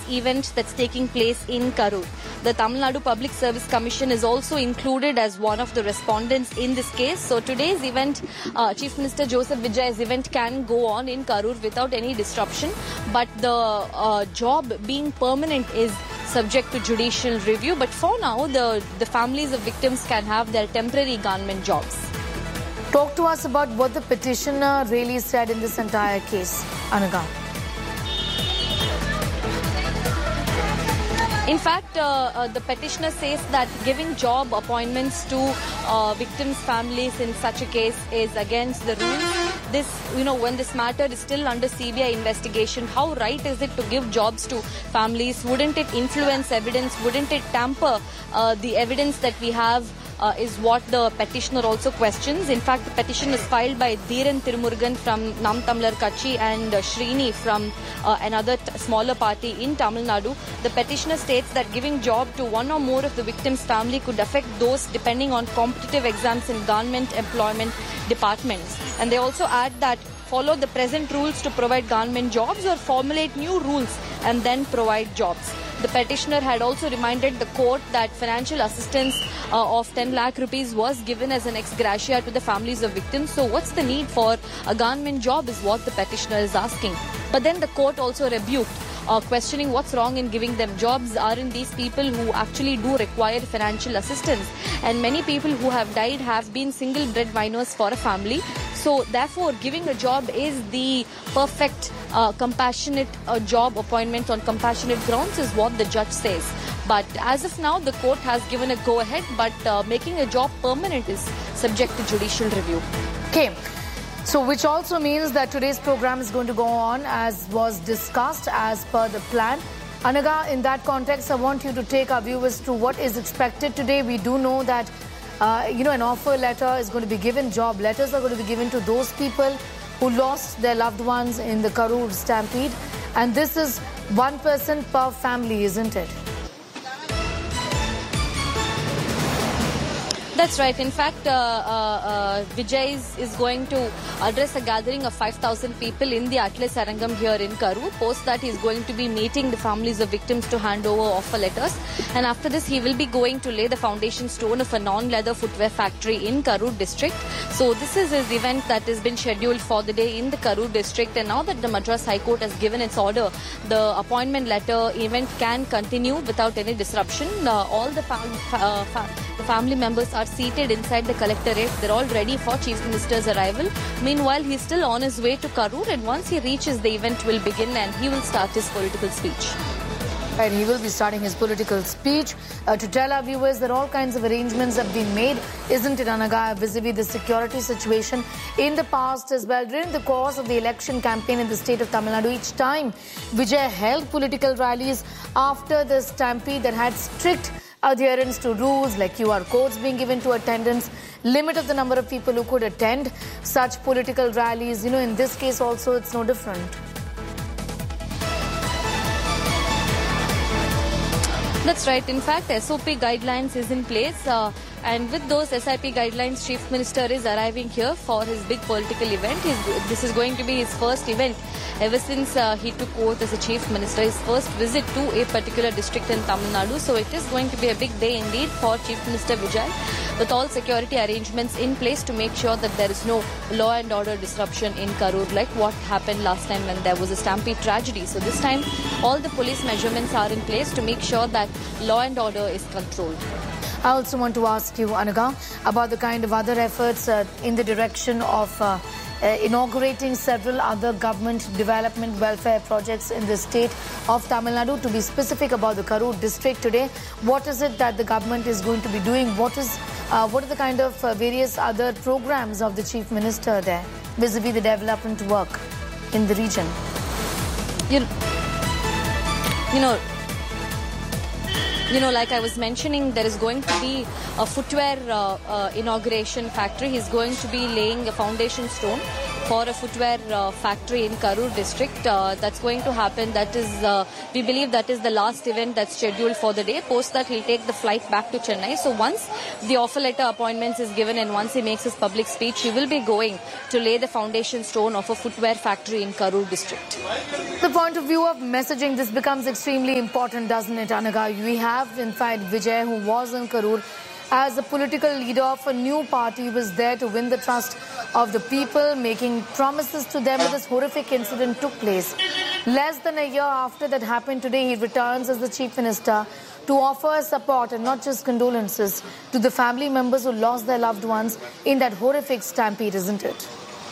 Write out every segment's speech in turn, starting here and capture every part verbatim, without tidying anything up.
event that's taking place in Karur. The Tamil Nadu Public Service Commission is also included as one of the respondents in this case. So today's event, uh, Chief Minister Joseph Vijay's event can go on in Karur without any disruption. But the uh, job being permanent is subject to judicial review. But for now, the, the families of victims can have their temporary government jobs. Talk to us about what the petitioner really said in this entire case, Anaga. In fact, uh, uh, the petitioner says that giving job appointments to uh, victims' families in such a case is against the rules. This, you know, when this matter is still under C B I investigation, how right is it to give jobs to families? Wouldn't it influence evidence? Wouldn't it tamper uh, the evidence that we have? Uh, is what the petitioner also questions. In fact, the petition is filed by Dheeran Tirumurugan from Nam Tamlar Katchi and uh, Srini from uh, another t smaller party in Tamil Nadu. The petitioner states that giving job to one or more of the victim's family could affect those depending on competitive exams in government employment departments. And they also add that follow the present rules to provide government jobs or formulate new rules and then provide jobs. The petitioner had also reminded the court that financial assistance uh, of ten lakh rupees was given as an ex gratia to the families of victims. So what's the need for a government job is what the petitioner is asking. But then the court also rebuked, uh, questioning what's wrong in giving them jobs. Aren't these people who actually do require financial assistance? And many people who have died have been single breadwinners for a family. So therefore, giving a job is the perfect uh, compassionate uh, job appointment on compassionate grounds is what the judge says. But as of now, the court has given a go-ahead, but uh, making a job permanent is subject to judicial review. Okay. So which also means that today's program is going to go on as was discussed as per the plan. Anaga, in that context, I want you to take our viewers through what is expected today. We do know that Uh, you know, an offer letter is going to be given, job letters are going to be given to those people who lost their loved ones in the Karur stampede. And this is one person per family, isn't it? That's right. In fact, uh, uh, uh, Vijay is, is going to address a gathering of five thousand people in the Atlas Arangam here in Karur. Post that, he is going to be meeting the families of victims to hand over offer letters. And after this, he will be going to lay the foundation stone of a non-leather footwear factory in Karur district. So this is his event that has been scheduled for the day in the Karur district. And now that the Madras High Court has given its order, the appointment letter event can continue without any disruption. Uh, all the, fam uh, fa the family members are seated inside the collectorate. They're all ready for Chief Minister's arrival. Meanwhile, he's still on his way to Karur, and once he reaches, the event will begin and he will start his political speech. And he will be starting his political speech uh, to tell our viewers that all kinds of arrangements have been made, isn't it, Anaga, vis-a-vis the security situation in the past as well. During the course of the election campaign in the state of Tamil Nadu, each time Vijay held political rallies after the stampede that had strict adherence to rules like Q R codes being given to attendants, limit of the number of people who could attend such political rallies. You know, in this case also, it's no different. That's right. In fact, S O P guidelines is in place. Uh, And with those S I P guidelines, Chief Minister is arriving here for his big political event. He's, this is going to be his first event ever since uh, he took oath as a Chief Minister, his first visit to a particular district in Tamil Nadu. So it is going to be a big day indeed for Chief Minister Vijay, with all security arrangements in place to make sure that there is no law and order disruption in Karur like what happened last time when there was a stampede tragedy. So this time, all the police measurements are in place to make sure that law and order is controlled. I also want to ask you, Anaga, about the kind of other efforts uh, in the direction of uh, uh, inaugurating several other government development welfare projects in the state of Tamil Nadu. To be specific about the Karur district today, what is it that the government is going to be doing? What is, uh, what are the kind of uh, various other programs of the Chief Minister there vis-a-vis the development work in the region? You, you know, You know, like I was mentioning, there is going to be a footwear uh, uh, inauguration factory. He's going to be laying a foundation stone for a footwear uh, factory in Karur district. Uh, that's going to happen. That is, uh, we believe that is the last event that's scheduled for the day. Post that, he'll take the flight back to Chennai. So once the offer letter appointments is given and once he makes his public speech, he will be going to lay the foundation stone of a footwear factory in Karur district. The point of view of messaging, this becomes extremely important, doesn't it, Anaga? We have, in fact, Vijay, who was in Karur, as a political leader of a new party, was there to win the trust of the people, making promises to them. But this horrific incident took place. Less than a year after that happened today, he returns as the Chief Minister to offer support and not just condolences to the family members who lost their loved ones in that horrific stampede, isn't it?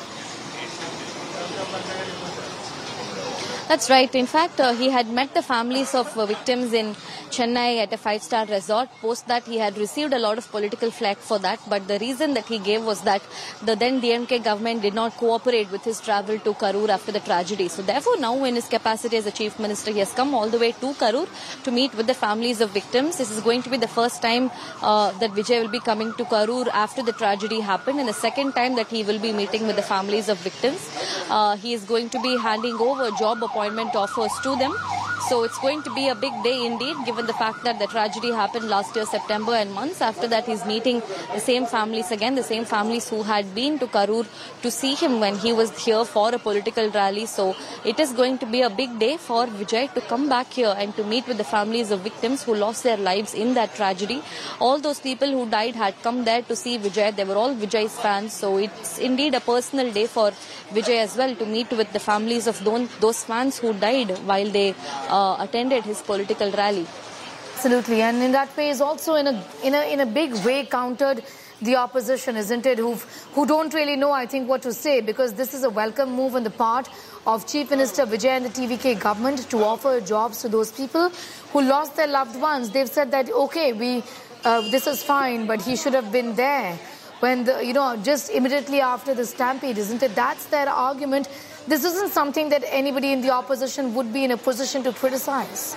That's right. In fact, uh, he had met the families of uh, victims in Chennai at a five-star resort. Post that, he had received a lot of political flack for that. But the reason that he gave was that the then D M K government did not cooperate with his travel to Karur after the tragedy. So therefore, now in his capacity as a Chief Minister, he has come all the way to Karur to meet with the families of victims. This is going to be the first time uh, that Vijay will be coming to Karur after the tragedy happened, and the second time that he will be meeting with the families of victims. Uh, he is going to be handing over job appointments appointment offers to them. So it's going to be a big day indeed, given the fact that the tragedy happened last year, September, and months after that he's meeting the same families again, the same families who had been to Karur to see him when he was here for a political rally. So it is going to be a big day for Vijay to come back here and to meet with the families of victims who lost their lives in that tragedy. All those people who died had come there to see Vijay. They were all Vijay's fans. So it's indeed a personal day for Vijay as well to meet with the families of those fans who died while they uh, attended his political rally. Absolutely, and in that way is also in a in a in a big way countered the opposition, isn't it? Who who don't really know, I think, what to say, because this is a welcome move on the part of Chief Minister Vijay and the T V K government to offer jobs to those people who lost their loved ones. They've said that okay, we uh, this is fine, but he should have been there when the, you know, just immediately after the stampede, isn't it? That's their argument. This isn't something that anybody in the opposition would be in a position to criticize.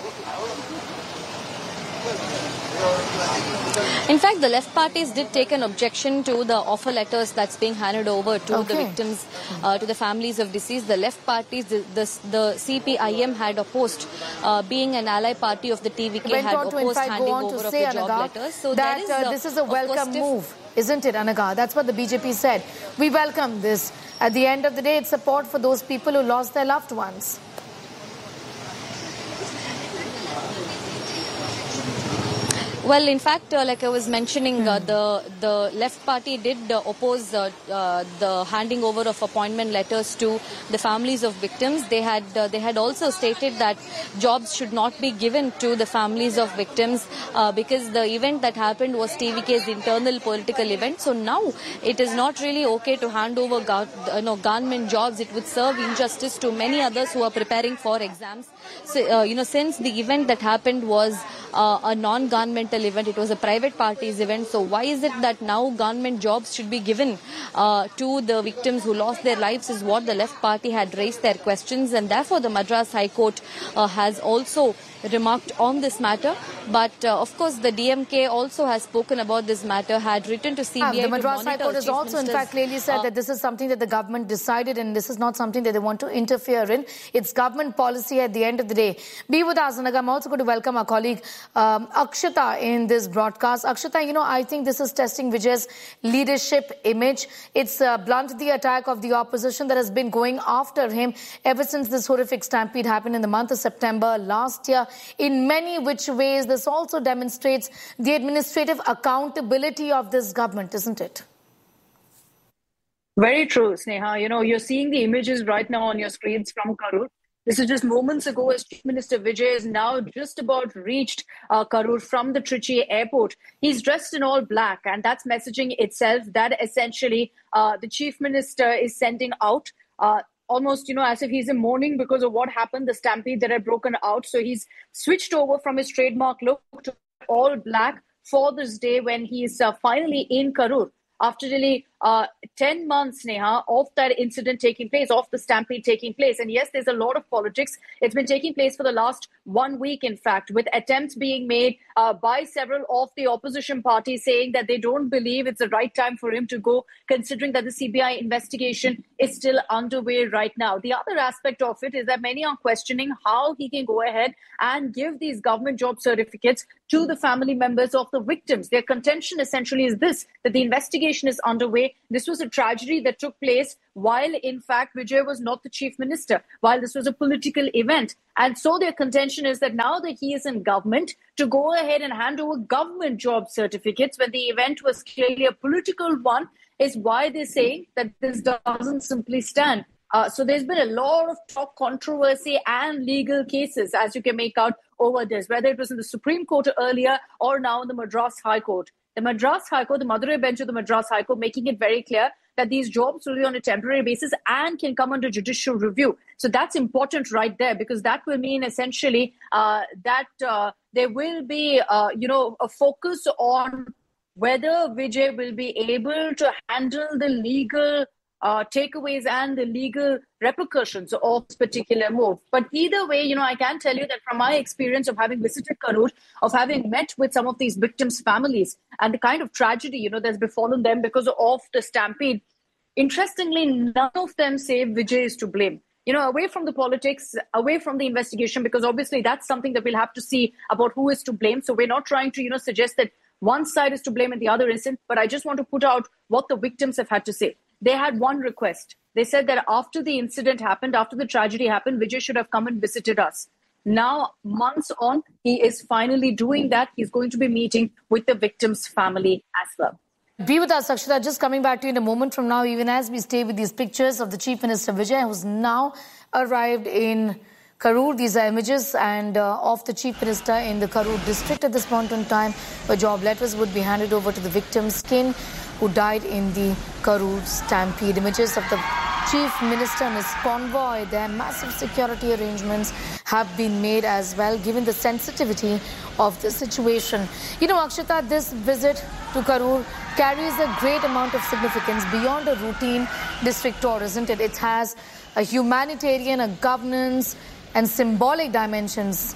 In fact, the left parties did take an objection to the offer letters that's being handed over to okay. the victims, uh, to the families of deceased. The left parties, the, the, the C P I M had opposed, uh, being an ally party of the T V K, Went had on to, opposed fact, handing go on over to of say, the job Anaga, letters. So that there is, uh, uh, this is a welcome course, move, isn't it, Anaga? That's what the B J P said. We welcome this. At the end of the day, it's support for those people who lost their loved ones. Well, in fact, uh, like I was mentioning, uh, the the left party did uh, oppose uh, uh, the handing over of appointment letters to the families of victims. They had uh, they had also stated that jobs should not be given to the families of victims uh, because the event that happened was T V K's internal political event. So now it is not really okay to hand over go uh, no, government jobs. It would serve injustice to many others who are preparing for exams. So, uh, you know, since the event that happened was uh, a non-governmental event, it was a private party's event. So why is it that now government jobs should be given uh, to the victims who lost their lives is what the left party had raised their questions, and therefore the Madras High Court uh, has also remarked on this matter. But uh, of course the D M K also has spoken about this matter, had written to C B I. Ah, the Madras to High Court has also in fact clearly said uh, that this is something that the government decided and this is not something that they want to interfere in. It's government policy at the end of the day. Be with us, Anaga. I'm also going to welcome our colleague um, Akshata in this broadcast. Akshata, you know, I think this is testing Vijay's leadership image. It's uh, blunt the attack of the opposition that has been going after him ever since this horrific stampede happened in the month of September last year. In many which ways, this also demonstrates the administrative accountability of this government, isn't it? Very true, Sneha. You know, you're seeing the images right now on your screens from Karur. This is just moments ago as Chief Minister Vijay is now just about reached uh, Karur from the Trichy airport. He's dressed in all black, and that's messaging itself that essentially uh, the Chief Minister is sending out uh, almost, you know, as if he's in mourning because of what happened, the stampede that had broken out. So he's switched over from his trademark look to all black for this day when he is uh, finally in Karur after really uh, ten months, Neha, of that incident taking place, of the stampede taking place. And yes, there's a lot of politics. It's been taking place for the last one week, in fact, with attempts being made uh, by several of the opposition parties saying that they don't believe it's the right time for him to go, considering that the C B I investigation is still underway right now. The other aspect of it is that many are questioning how he can go ahead and give these government job certificates to the family members of the victims. Their contention essentially is this, that the investigation is underway. This was a tragedy that took place while, in fact, Vijay was not the chief minister, while this was a political event. And so their contention is that now that he is in government, to go ahead and hand over government job certificates when the event was clearly a political one is why they're saying that this doesn't simply stand. Uh, so there's been a lot of talk, controversy and legal cases, as you can make out, over this, whether it was in the Supreme Court earlier or now in the Madras High Court. The Madras High Court, the Madurai bench of the Madras High Court, making it very clear that these jobs will be on a temporary basis and can come under judicial review. So that's important right there, because that will mean essentially uh, that uh, there will be, uh, you know, a focus on whether Vijay will be able to handle the legal uh, takeaways and the legal repercussions of this particular move. But either way, you know, I can tell you that from my experience of having visited Karur, of having met with some of these victims' families and the kind of tragedy, you know, that's befallen them because of the stampede, interestingly, none of them say Vijay is to blame. You know, away from the politics, away from the investigation, because obviously that's something that we'll have to see about who is to blame. So we're not trying to, you know, suggest that one side is to blame and the other isn't. But I just want to put out what the victims have had to say. They had one request. They said that after the incident happened, after the tragedy happened, Vijay should have come and visited us. Now, months on, he is finally doing that. He's going to be meeting with the victim's family as well. Be with us, Akshita. Just coming back to you in a moment from now, even as we stay with these pictures of the Chief Minister Vijay, who's now arrived in Karur. These are images and uh, of the Chief Minister in the Karur district at this point in time, where job letters would be handed over to the victim's kin who died in the Karur stampede. Images of the Chief Minister and his convoy. Their massive security arrangements have been made as well, given the sensitivity of the situation. You know, Akshita, this visit to Karur carries a great amount of significance beyond a routine district tour, isn't it? It has a humanitarian, a governance and symbolic dimensions.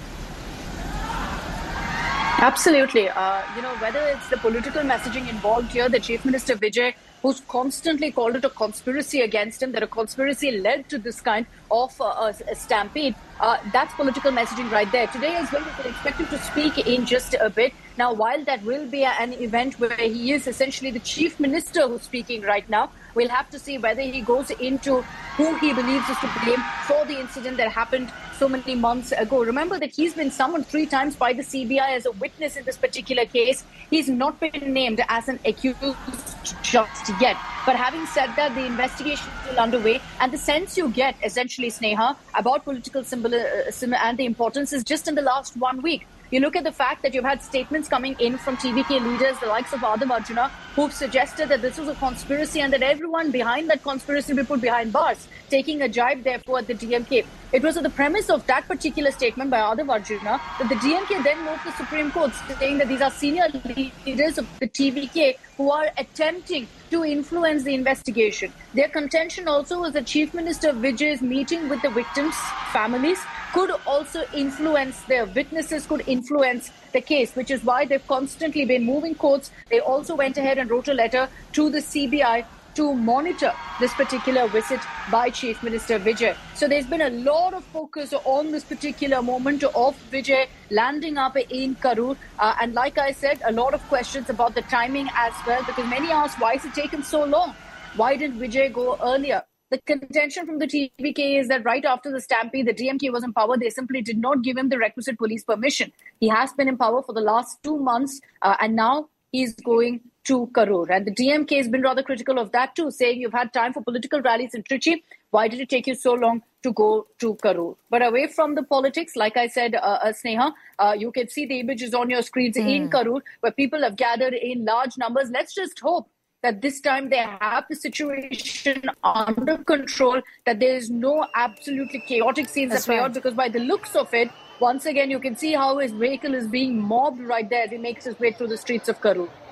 Absolutely. Uh, you know, whether it's the political messaging involved here, the Chief Minister Vijay, who's constantly called it a conspiracy against him, that a conspiracy led to this kind of uh, a, a stampede. Uh, that's political messaging right there. Today as well, we can expect him to speak in just a bit. Now, while that will be an event where he is essentially the Chief Minister who's speaking right now, we'll have to see whether he goes into who he believes is to blame for the incident that happened so many months ago. Remember that he's been summoned three times by the C B I as a witness in this particular case. He's not been named as an accused just yet. But having said that, the investigation is still underway. And the sense you get, essentially, Sneha, about political symbolism and the importance is just in the last one week. You look at the fact that you've had statements coming in from T V K leaders, the likes of Adham Arjuna, who've suggested that this was a conspiracy and that everyone behind that conspiracy will be put behind bars, taking a jibe, therefore, at the D M K. It was on the premise of that particular statement by Adham Arjuna that the D M K then moved to the Supreme Court, saying that these are senior leaders of the T V K who are attempting to influence the investigation. Their contention also was that Chief Minister Vijay's meeting with the victims' families could also influence, their witnesses could influence the case, which is why they've constantly been moving courts. They also went ahead and wrote a letter to the C B I to monitor this particular visit by Chief Minister Vijay. So there's been a lot of focus on this particular moment of Vijay landing up in Karur. Uh, and like I said, a lot of questions about the timing as well, because many ask, why has it taken so long? Why didn't Vijay go earlier? The contention from the T V K is that right after the stampede, the D M K was in power. They simply did not give him the requisite police permission. He has been in power for the last two months uh, and now he's going to Karur. And the D M K has been rather critical of that too, saying you've had time for political rallies in Trichy. Why did it take you so long to go to Karur? But away from the politics, like I said, uh, uh, Sneha, uh, you can see the images on your screens mm. in Karur, where people have gathered in large numbers. Let's just hope that this time they have the situation under control, that there is no absolutely chaotic scenes that play out, because by the looks of it, once again, you can see how his vehicle is being mobbed right there as he makes his way through the streets of Karur.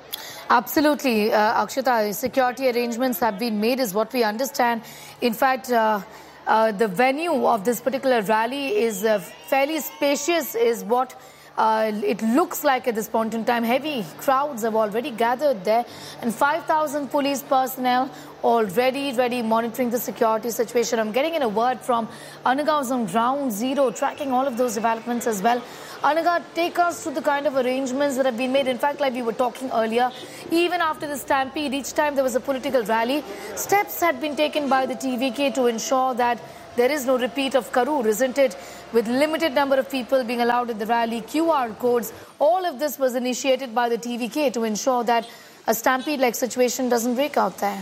Absolutely, uh, Akshata. Security arrangements have been made is what we understand. In fact, uh, uh, the venue of this particular rally is uh, fairly spacious is what uh, it looks like at this point in time. Heavy crowds have already gathered there and five thousand police personnel already ready monitoring the security situation. I'm getting in a word from Anaga's on ground zero, tracking all of those developments as well. Anaga, take us through the kind of arrangements that have been made. In fact, like we were talking earlier, even after the stampede, each time there was a political rally, steps had been taken by the T V K to ensure that there is no repeat of Karur, isn't it? With limited number of people being allowed at the rally, Q R codes, all of this was initiated by the T V K to ensure that a stampede-like situation doesn't break out there.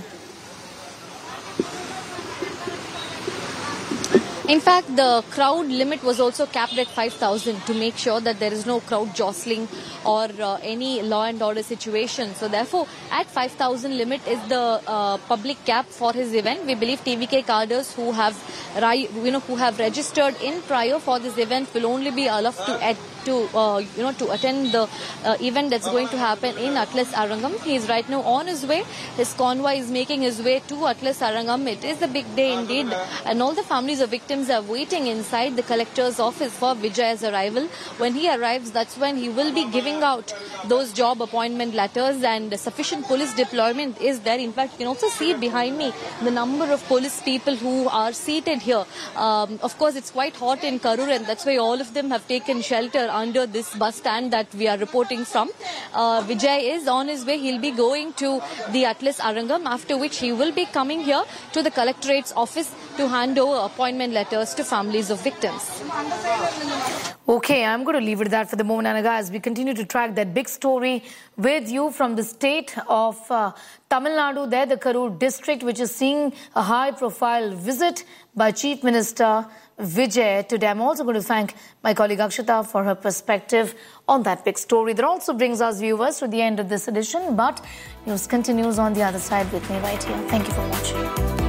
In fact, the crowd limit was also capped at five thousand to make sure that there is no crowd jostling or uh, any law and order situation. So therefore, at five thousand limit is the uh, public cap for his event. We believe T V K cadres who have, you know, who have registered in prior for this event will only be allowed to add to uh, you know to attend the uh, event that's going to happen in Atlas Arangam. He is right now on his way. His convoy is making his way to Atlas Arangam. It is a big day indeed, and all the families of victims are waiting inside the collector's office for Vijay's arrival. When he arrives, that's when he will be giving out those job appointment letters, and sufficient police deployment is there. In fact, you can also see behind me the number of police people who are seated here. Um, of course, it's quite hot in Karur, and that's why all of them have taken shelter under this bus stand that we are reporting from. Uh, Vijay is on his way. He'll be going to the Atlas Arangam, after which he will be coming here to the collectorate's office to hand over appointment letters to families of victims. Okay, I'm going to leave it at that for the moment, Anaga, as we continue to track that big story with you from the state of uh, Tamil Nadu, there the Karur district, which is seeing a high-profile visit by Chief Minister Vijay today. I'm also going to thank my colleague Akshata for her perspective on that big story. That also brings us viewers to the end of this edition, but news continues on the other side with me right here. Thank you for watching.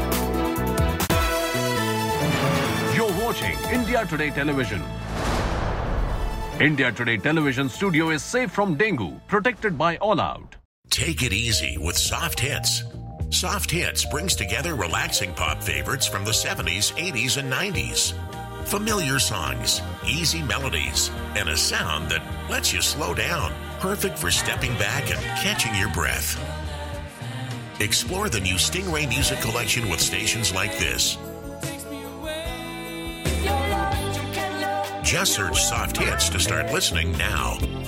You're watching India Today Television. India Today Television studio is safe from dengue, protected by All Out. Take it easy with Soft Hits. Soft Hits brings together relaxing pop favorites from the seventies, eighties, and nineties. Familiar songs, easy melodies, and a sound that lets you slow down. Perfect for stepping back and catching your breath. Explore the new Stingray Music Collection with stations like this. Just search Soft Hits to start listening now.